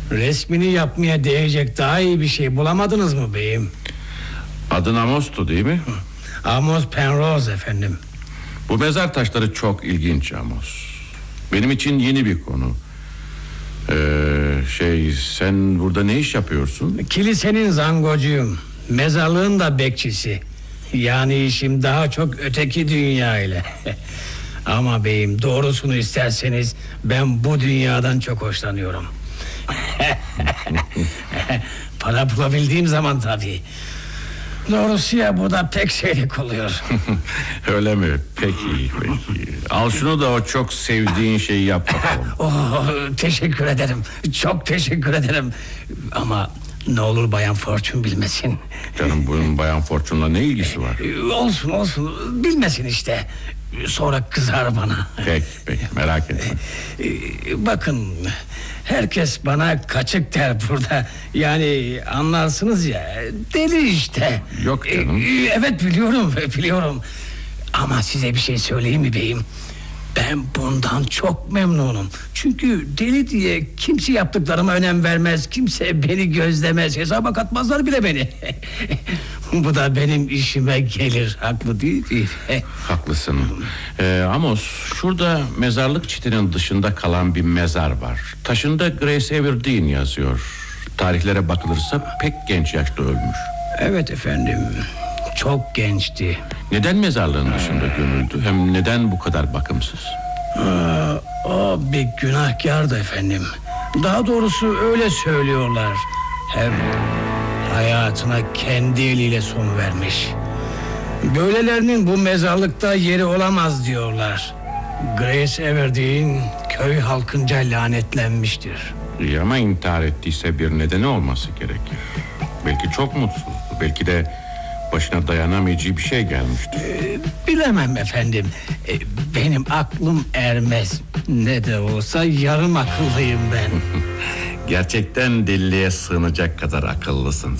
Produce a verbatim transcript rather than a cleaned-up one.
Resmini yapmaya değecek daha iyi bir şey bulamadınız mı beyim? Adın Amos'tu değil mi? Amos Penrose efendim. Bu mezar taşları çok ilginç Amos. Benim için yeni bir konu. Ee, şey sen burada ne iş yapıyorsun? Kilisenin zangocuyum. Mezarlığın da bekçisi. Yani işim daha çok öteki dünya ile. Ama beyim, doğrusunu isterseniz ben bu dünyadan çok hoşlanıyorum. Para bulabildiğim zaman tabii. Doğrusu ya, bu da pek seyrek oluyor. Öyle mi? Peki, peki. Al şunu da o çok sevdiğin şeyi yap bakalım. Oh, teşekkür ederim. Çok teşekkür ederim. Ama ne olur Bayan Fortune bilmesin. Canım, bunun Bayan Fortune'la ne ilgisi var? Olsun olsun, bilmesin işte. Sonra kızar bana. Peki peki, merak etme. Bakın, herkes bana kaçık der burada. Yani anlarsınız ya, deli işte. Yok canım. Evet, biliyorum biliyorum. Ama size bir şey söyleyeyim mi beyim? Ben bundan çok memnunum. Çünkü deli diye kimse yaptıklarıma önem vermez. Kimse beni gözlemez. Hesaba katmazlar bile beni. Bu da benim işime gelir. Haklı değil mi? Haklısın. Ee, Amos, şurada mezarlık çitinin dışında kalan bir mezar var. Taşında Grace Everdeen yazıyor. Tarihlere bakılırsa pek genç yaşta ölmüş. Evet efendim. Çok gençti. Neden mezarlığın dışında gömüldü? Hem neden bu kadar bakımsız? Aa, o bir günahkardı efendim. Daha doğrusu öyle söylüyorlar. Hem hayatına kendi eliyle son vermiş. Böylelerinin bu mezarlıkta yeri olamaz diyorlar. Grace Everdeen köy halkınca lanetlenmiştir. İyi ama intihar ettiyse bir nedeni olması gerekir. Belki çok mutsuzdu. Belki de başına dayanamayacağı bir şey gelmiştir. Ee, bilemem efendim. Ee, benim aklım ermez. Ne de olsa yarım akıllıyım ben. Gerçekten deliliğe sığınacak kadar akıllısın